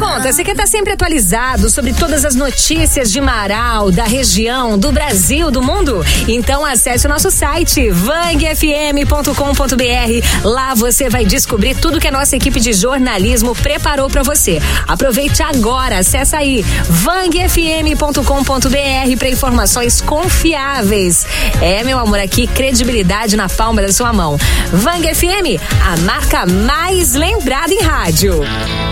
conta, você quer estar sempre atualizado sobre todas as notícias de Marau, da região, do Brasil, do mundo? Então acesse o nosso site vangfm.com.br. Lá você vai descobrir tudo que a nossa equipe de jornalismo preparou para você. Aproveite agora, acessa aí vangfm.com.br para informações confiáveis. Meu amor, aqui credibilidade na palma da sua mão. Vang FM, a marca mais lembrada em rádio.